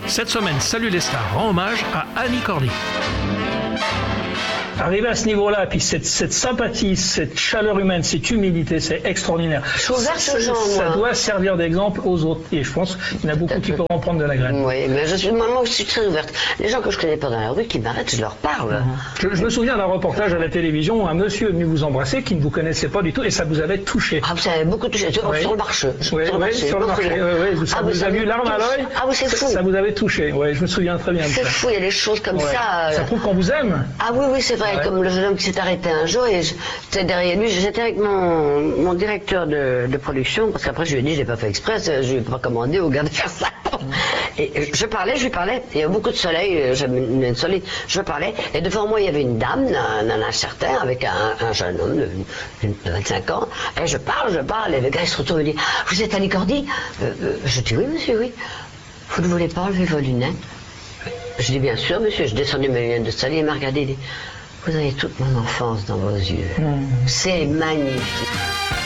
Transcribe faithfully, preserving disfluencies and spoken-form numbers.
Cette semaine, Salut les stars rend hommage à Annie Cordy. Arriver à ce niveau-là, puis cette, cette sympathie, cette chaleur humaine, cette humilité, c'est extraordinaire. Je suis ouverte ça, aux gens, ça moi. doit servir d'exemple aux autres. Et je pense qu'il y en a beaucoup qui pourront en prendre de la graine. Oui, mais je suis, moi, moi, je suis très ouverte. Les gens que je connais pas dans la rue qui m'arrêtent, je leur parle. Je, je me souviens d'un reportage à la télévision où un monsieur est venu vous embrasser qui ne vous connaissait pas du tout et ça vous avait touché. Ah, vous avez beaucoup touché. Oui. Sur le marché. Oui, sur le oui, marché. sur le marché. Oui, oui, ça Ah, vous a mis larme à l'œil. Ah oui, c'est fou. Ça vous avait touché. Oui, je me souviens très bien de C'est ça. fou, il y a des choses comme Ouais. ça. euh, Ça prouve qu'on vous aime. Ah oui, oui, c'est vrai, Ouais. comme le jeune homme qui s'est arrêté un jour et j'étais derrière lui, j'étais avec mon, mon directeur de, de production, parce qu'après je lui ai dit, je l'ai pas fait exprès, je lui ai pas commandé au gars de faire ça. Et je parlais, je lui parlais, il y avait beaucoup de soleil, j'avais une lumière de soleil, je parlais, et devant moi il y avait une dame, un, un, un certain, avec un, un jeune homme de, de vingt-cinq ans, et je parle, je parle, et le gars il se retourne et me dit, vous êtes Annie Cordy? euh, euh, Je dis, oui monsieur, oui. Vous ne voulez pas enlever vos lunettes? Je dis, bien sûr monsieur, je descendis mes lunettes de soleil, il m'a regardé, il dit, vous avez toute mon enfance dans vos yeux. Mmh. C'est magnifique.